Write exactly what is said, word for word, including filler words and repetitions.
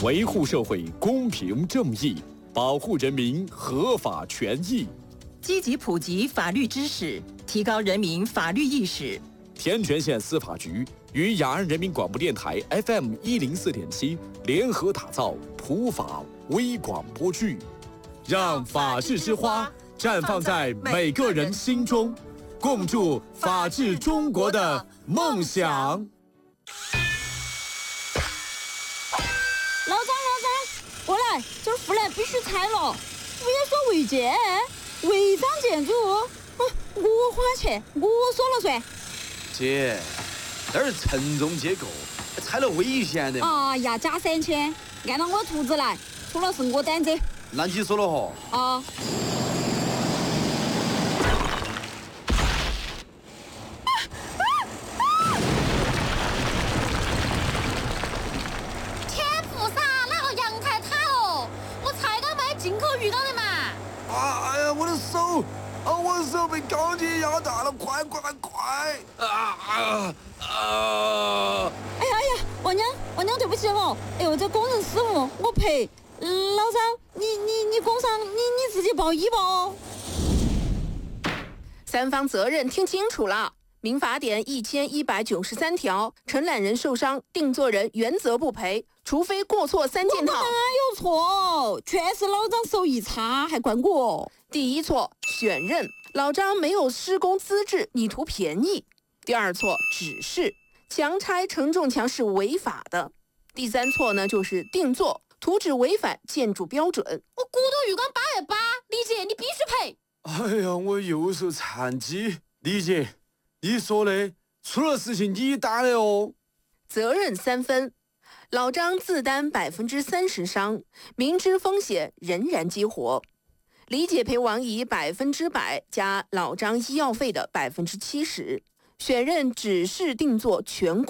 维护社会公平正义，保护人民合法权益， 积极普及法律知识，提高人民法律意识。 天全县司法局与雅安人民广播电台 F M 一零四点七联合打造普法微广播剧，让法治之花绽放在每个人心中，共筑法治中国的梦想。 老张，老张，过来，这儿护栏必须拆了，不要说违建，违章建筑，嗯，我花钱，我说了算。 姐，这儿承重结构，拆了危险的。 哎呀，加三千，按照我图纸来，出了是我担责。 那你说了哈？ 啊。 啊！我的手被钢筋压大了，快快快！啊啊啊！ 哎呀哎呀，王娘，王娘，对不起哈！哎呦，这工人失误，我赔。老张，你你你工伤，你你自己报医吧哦。 三方责任听清楚了。民法典一千一百九十三条，承揽人受伤，定作人原则不赔，除非过错三件套。 哪有错？全是老张手艺差，还怪我。 第一错，选任，老张没有施工资质，你图便宜。第二错，指示，强拆承重墙是违法的。第三错呢，就是定做，图纸违反建筑标准。 我骨头鱼缸八月八，李姐你必须赔。 哎呀，我右手残疾，李姐。你说的，出了事情你担的哦。 责任三分，老张自担百分之三十伤，明知风险仍然激活。李姐赔王姨百分之百加老张医药费的百分之七十，选任指示定做全